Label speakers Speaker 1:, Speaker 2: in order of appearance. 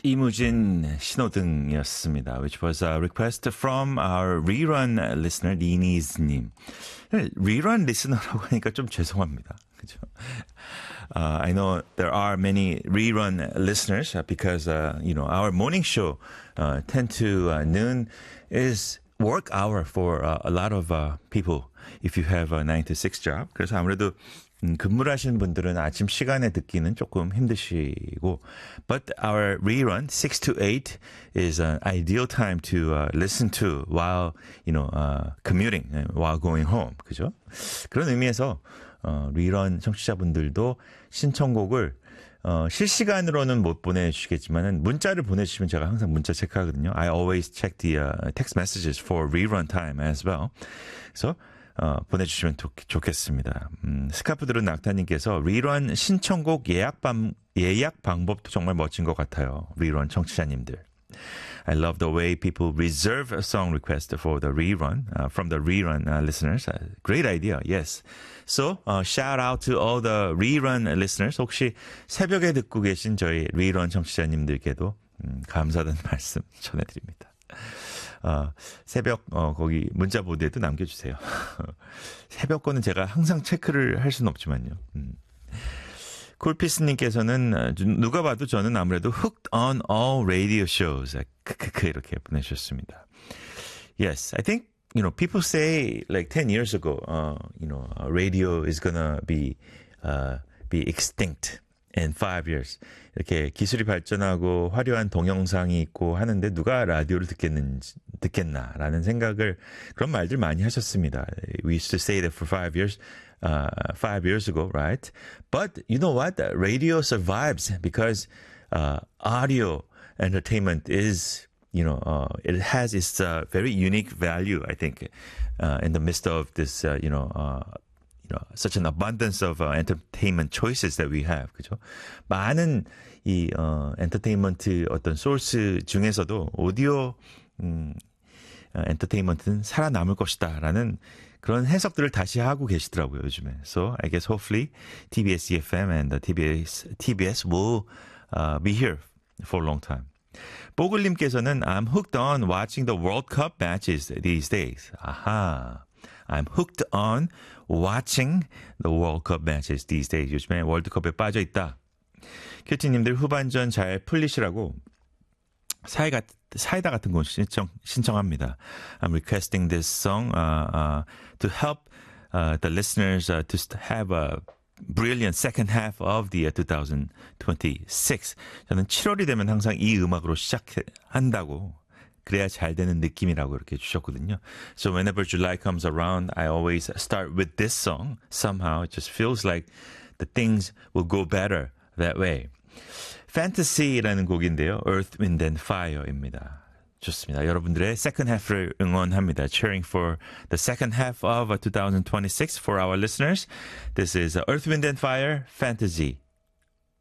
Speaker 1: 이무진 신호등이었습니다. Which was a request from our rerun listener, 니니즈님. rerun listener라고 하니까 좀 죄송합니다. 그죠? I know there are many rerun listeners because, our morning show 10 to noon is work hour for a lot of people if you have a 9 to 6 job. 그래서 아무래도 근무를 하시는 분들은 아침 시간에 듣기는 조금 힘드시고 but our rerun 6 to 8 is an ideal time to listen to while commuting, while going home. 그죠? 그런 의미에서 리런 청취자분들도 신청곡을 실시간으로는 못 보내주시겠지만은 문자를 보내주시면 제가 항상 문자 체크하거든요. I always check the text messages for rerun time as well. 그래서 보내주시면 좋겠습니다. 스카프들은 낙타님께서 리런 신청곡 예약 방법도 정말 멋진 것 같아요. 리런 청취자님들. I love the way people reserve a song request for the rerun, from the rerun listeners. Great idea, yes. So, shout out to all the rerun listeners. 혹시 새벽에 듣고 계신 저희 리런 청취자님들께도 감사하다는 말씀 전해드립니다. 새벽 거기 문자 보드에도 남겨주세요. 새벽 거는 제가 항상 체크를 할 수는 없지만요. 콜피스님께서는 누가 봐도 저는 아무래도 hooked on all radio shows. 이렇게 보내주셨습니다. Yes, I think people say like 10 years ago, radio is gonna be extinct in 5 years. 이렇게 기술이 발전하고 화려한 동영상이 있고 하는데 누가 라디오를 듣겠나라는 생각을 그런 말들 많이 하셨습니다. We used to say that for 5 years. 5 years ago, right? But you know what? Radio survives because audio entertainment is, it has its very unique value, I think, in the midst of this, such an abundance of entertainment choices that we have, 그죠? 많은 이 엔터테인먼트 어떤 소스 중에서도 오디오 엔터테인먼트는 살아남을 것이다라는 그런 해석들을 다시 하고 계시더라고요, 요즘에. So I guess hopefully TBS EFM and TBS will be here for a long time. 뽀글님께서는 I'm hooked on watching the World Cup matches these days. 아하. I'm hooked on watching the World Cup matches these days. 요즘에 월드컵에 빠져 있다. 큐티님들 후반전 잘 풀리시라고 사이다 같은 거 신청합니다. I'm requesting this song to help the listeners to have a brilliant second half of the 2026. 저는 7월이 되면 항상 이 음악으로 시작한다고 그래야 잘 되는 느낌이라고 이렇게 주셨거든요. So whenever July comes around, I always start with this song. Somehow it just feels like the things will go better that way. Fantasy라는 곡인데요. Earth, Wind and Fire입니다. 좋습니다. 여러분들의 second half를 응원합니다. Cheering for the second half of 2026 for our listeners. This is Earth, Wind and Fire, Fantasy.